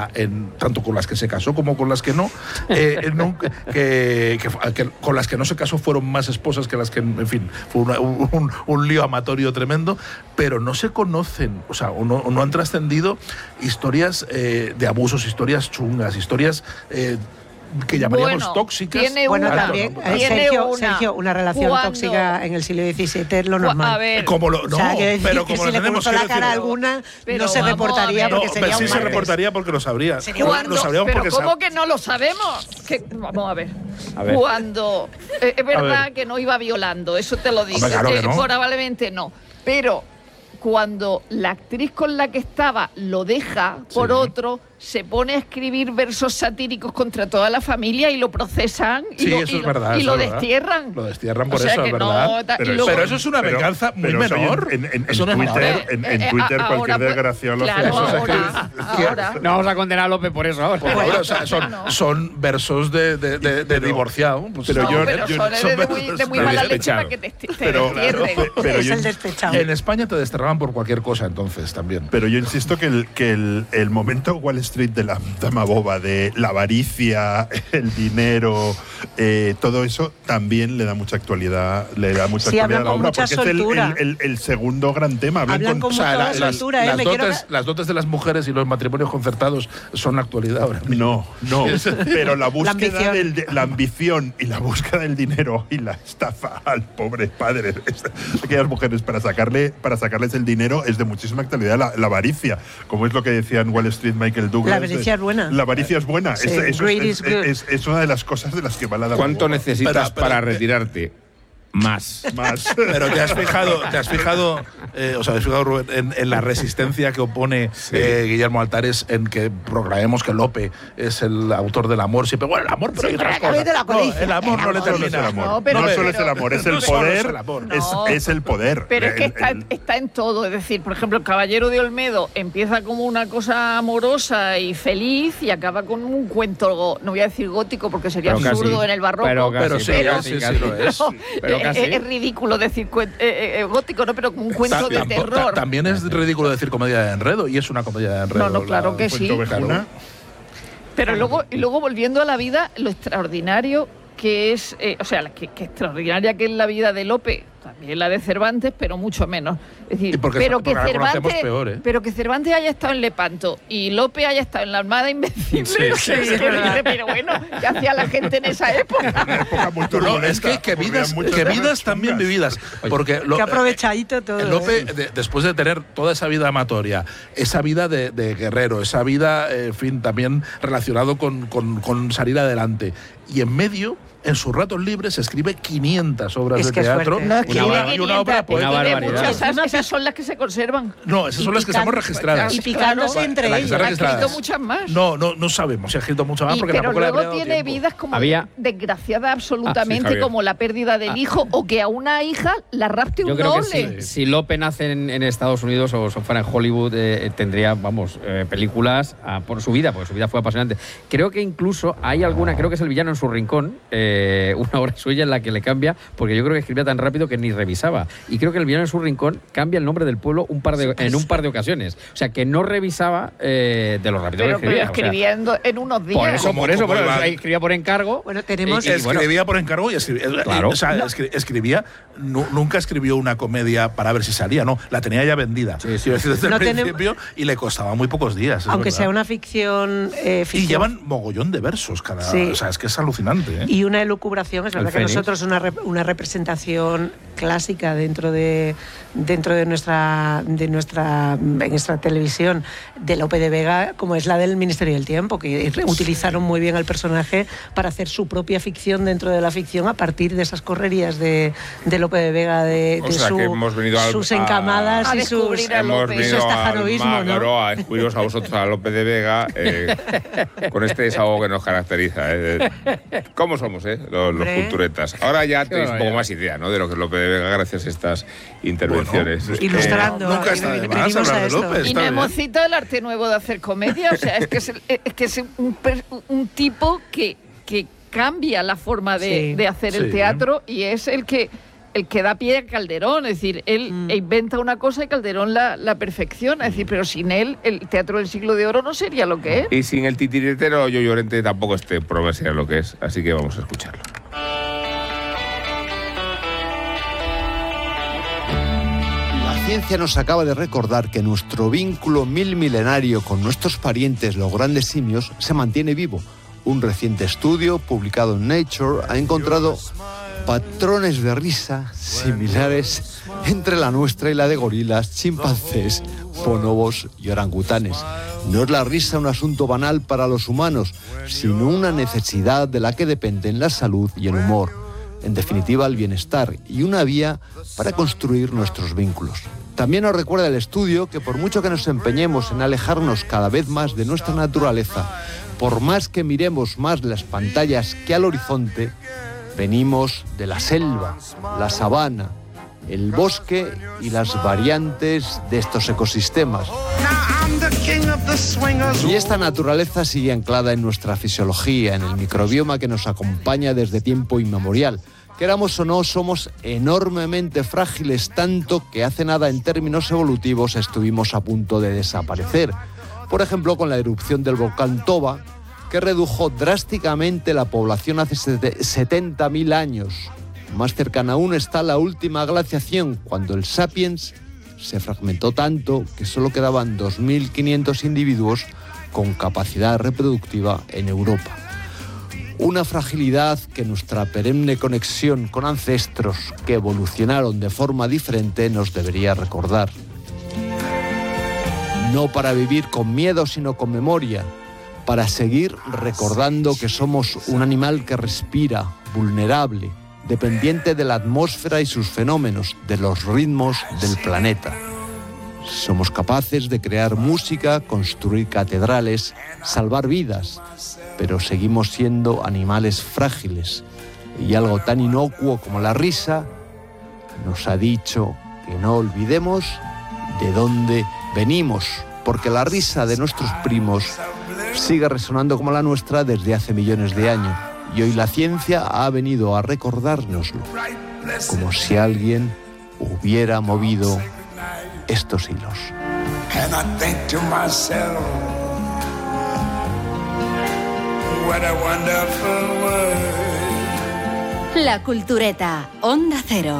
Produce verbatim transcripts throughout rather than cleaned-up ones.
nunca, en, tanto con las que se casó como con las que no, eh, nunca que, que, que con las que no se casó fueron más esposas que las que, en fin, fue una, un, un, un lío amatorio tremendo, pero no se conocen, o sea, o no, o no han trascendido historias eh, de abusos, historias chungas, historias eh, que llamaríamos bueno, tóxicas. Tiene bueno, una, también, no, eh, tiene Sergio, una, Sergio, una relación cuando, tóxica en el siglo diecisiete es lo normal. A ver, como lo, no, o sea, decir, pero que como si lo le tenemos cruzó la que cara a decir, alguna, pero no se vamos reportaría a ver. porque no, sería pero sí un se martes. reportaría porque lo sabría. Cuando, lo sabríamos pero porque ¿cómo sab... que no lo sabemos? Que, vamos a ver. A ver. Cuando eh, es verdad que no iba violando, eso te lo digo. Hombre, claro que no. Probablemente no. Pero cuando la actriz con la que estaba lo deja por Sí. otro, se pone a escribir versos satíricos contra toda la familia y lo procesan y Sí, lo, eso y es lo- verdad, y eso lo es verdad. destierran. Lo destierran por O sea eso, que es verdad. no, ta- pero, y luego- pero eso es una Pero- venganza muy pero eso menor. En, en, en Eso no es Twitter, menor. en, Eh, en eh, Twitter ahora, cualquier pues, desgraciado lo claro, hace. Eso es ahora, que- ahora. No vamos a condenar a López por eso ahora. Pues, Bueno, o sea, son, no. son versos de, de, de, de Pero- divorciado. Pues, pero No, yo- pero yo- son de, son de muy, de muy pero mala leche despechado. para que te, te Pero- destierren. claro, pero es yo- el despechado. en España te desterraban por cualquier cosa entonces también. Pero yo insisto que el, que el, el momento Wall Street de la dama boba, de la avaricia, el dinero, eh, todo eso también le da mucha actualidad, le da mucha Sí, actualidad hablan a la con obra, mucha porque es el, soltura. el, el, el segundo gran tema. Hablan, Hablan con, con O sea, mucha la- las, soltura, ¿eh? las Me quiero dotes, que- las dotes de las mujeres y los matrimonios concertados son actualidad ahora mismo. No, no. Pero la búsqueda ambición. del de- la ambición y la búsqueda del dinero y la estafa al pobre padre de aquellas mujeres para sacarle para sacarles el dinero es de muchísima actualidad. La, la avaricia, como es lo que decía en Wall Street Michael Douglas. La avaricia es buena. La avaricia es buena. Sí, Es, eso greed es, is good. es- es una de las cosas de las que va la dama ¿Cuánto boba. necesitas Pero- pero- para eh, retirarte? Más. Más. Pero te has fijado, te has fijado, eh, o sea, te has fijado, Rubén, en, en la resistencia que opone eh, Guillermo Altares en que proclamemos que Lope es el autor del amor. Siempre, bueno, el amor, pero hay Siempre otras a través cosas. de la No, codicia. el amor no le No solo es termina. el amor. No, pero- No solo pero- es el amor, es el no solo es poder. el amor. Es, No. es el poder. Pero es que El- está, el- está en todo. Es decir, por ejemplo, el Caballero de Olmedo empieza como una cosa amorosa y feliz y acaba con un cuento, no voy a decir gótico porque sería Pero casi. absurdo en el barroco. Pero casi, Pero sí, pero- sí, sí, lo es. No, Pero eh, casi. es, es ridículo decir cuen- eh, eh, eh, gótico, no, pero como un cuento Ta- de tampo- terror. ta- También es ridículo decir comedia de enredo, y es una comedia de enredo. No, no, claro la- que Cuento sí. Ovejuna. Claro. Pero luego, y luego volviendo a la vida, lo extraordinario que es, eh, o sea, la que, que extraordinaria que es la vida de Lope, también la de Cervantes, pero mucho menos. Es decir, Y porque- pero, que porque la conocemos Cervantes, peor, ¿eh? pero que Cervantes haya estado en Lepanto y Lope haya estado en la Armada Invencible, Sí, sí, que sí, dice, pero bueno, ¿qué hacía la gente en esa época? Una época muy No, no, turbulenta, es que, que ocurrían vidas, muchas que cosas vidas también chungas. vividas. Porque lo- Qué aprovechadito todo. El Lope, ¿eh? de- después de tener toda esa vida amatoria, esa vida de, de guerrero, esa vida, eh, en fin, también relacionado con, con- con salir adelante, y en medio, en sus ratos libres, escribe quinientas obras Es de que es teatro fuerte. No, y escribe una, y quinientas, una obra Una poética. escribe barbaridad. muchas, esas, esas son las que se conservan. No, esas Y son las que pican- estamos registradas. Y picándose Claro, entre las que ellos. están Ha escrito registradas. muchas más. No, no, no sabemos si ha escrito mucho más Y- porque pero tampoco le luego habría dado tiene tiempo. vidas como Había- desgraciada absolutamente, Ah, sí, Javier. como la pérdida del hijo o que a una hija la rapte un Yo creo que noble. si, si Lope nace en, en Estados Unidos o si fuera en Hollywood, eh, tendría, vamos, eh, películas ah, por su vida, porque su vida fue apasionante. Creo que incluso hay alguna, creo que es El villano en su rincón, eh, una obra suya en la que le cambia, porque yo creo que escribía tan rápido que ni revisaba. Y creo que El villano en su rincón cambia el nombre del pueblo un par de, en un par de ocasiones. O sea, que no revisaba eh, de lo rápido Pero, que pero escribía. O sea, escribiendo en unos días. por eso, Como- por eso, como por eso, iba- o sea, escribía por encargo. Bueno, tenemos- y- y bueno, Escribía por encargo y escribía. Claro. O sea, escri- escribía, nu- nunca escribió una comedia para ver si salía, no, la tenía ya vendida. Sí, sí. Quiero decir, desde No el tenem- principio y le costaba muy pocos días. es Aunque verdad. sea una ficción, eh, Y ficción llevan mogollón de versos cada. Sí. O sea, es que es alucinante. ¿eh? y una elucubración. Es verdad que Fénix. nosotros una, rep- una representación clásica dentro de dentro de nuestra de nuestra en nuestra televisión de Lope de Vega, como es la del Ministerio del Tiempo, que utilizaron muy bien al personaje para hacer su propia ficción dentro de la ficción a partir de esas correrías de, de Lope de Vega, de, O de sea, su- que hemos venido al- sus a- encamadas a y sus descubrir a Hemos Lope. Eso venido es al tajanoísmo, ¿no? magro a descubriros a vosotros, a López de Vega, eh, con este desahogo que nos caracteriza. eh. ¿Cómo somos, eh? Los, los Hombre. culturetas. Ahora ya tenéis un poco barbaridad. más idea, ¿no? De lo que es López de Vega gracias a estas intervenciones. Bueno, Eh, ilustrando. nunca está de más venimos hablar a de esto. Lope. Y está bien. Nemocito, el arte nuevo de hacer comedia. O sea, es que es, el- es, que es un, per- un tipo que, que cambia la forma de, Sí. de hacer el Sí. teatro y es el que el que da pie a Calderón. Es decir, él mm. inventa una cosa y Calderón la, la perfecciona. Es decir, pero sin él, el Teatro del Siglo de Oro no sería lo que es. Y sin el titiritero Yo Llorente tampoco este programa sería lo que es. Así que vamos a escucharlo. La ciencia nos acaba de recordar que nuestro vínculo mil milenario con nuestros parientes, los grandes simios, se mantiene vivo. Un reciente estudio publicado en Nature ha encontrado patrones de risa similares entre la nuestra y la de gorilas, chimpancés, bonobos y orangutanes. No es la risa un asunto banal para los humanos, sino una necesidad de la que dependen la salud y el humor. En definitiva, el bienestar y una vía para construir nuestros vínculos. También nos recuerda el estudio que por mucho que nos empeñemos en alejarnos cada vez más de nuestra naturaleza, por más que miremos más las pantallas que al horizonte, venimos de la selva, la sabana, el bosque y las variantes de estos ecosistemas. Y esta naturaleza sigue anclada en nuestra fisiología, en el microbioma que nos acompaña desde tiempo inmemorial. Queramos o no, somos enormemente frágiles, tanto que hace nada en términos evolutivos estuvimos a punto de desaparecer. Por ejemplo, con la erupción del volcán Toba, que redujo drásticamente la población hace setenta mil años. Más cercana aún está la última glaciación, cuando el Sapiens se fragmentó tanto que solo quedaban dos mil quinientos individuos con capacidad reproductiva en Europa. Una fragilidad que nuestra perenne conexión con ancestros que evolucionaron de forma diferente nos debería recordar. No para vivir con miedo, sino con memoria, para seguir recordando que somos un animal que respira, vulnerable, dependiente de la atmósfera y sus fenómenos, de los ritmos del planeta. Somos capaces de crear música, construir catedrales, salvar vidas, pero seguimos siendo animales frágiles. Y algo tan inocuo como la risa nos ha dicho que no olvidemos de dónde venimos, porque la risa de nuestros primos sigue resonando como la nuestra desde hace millones de años. Y hoy la ciencia ha venido a recordárnoslo, como si alguien hubiera movido estos hilos. La Cultureta, Onda Cero.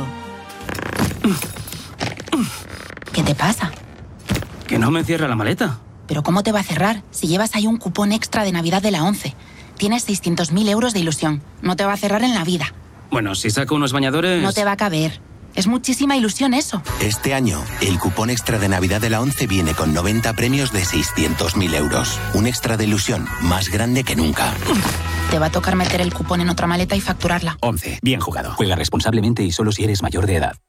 ¿Qué te pasa? Que no me cierra la maleta. ¿Pero cómo te va a cerrar si llevas ahí un cupón extra de Navidad de la ONCE? Tienes seiscientos mil euros de ilusión. No te va a cerrar en la vida. Bueno, si saco unos bañadores... No te va a caber. Es muchísima ilusión eso. Este año, el cupón extra de Navidad de la ONCE viene con noventa premios de seiscientos mil euros. Un extra de ilusión más grande que nunca. Te va a tocar meter el cupón en otra maleta y facturarla. ONCE. Bien jugado. Juega responsablemente y solo si eres mayor de edad.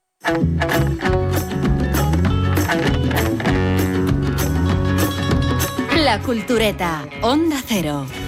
La Cultureta, Onda Cero.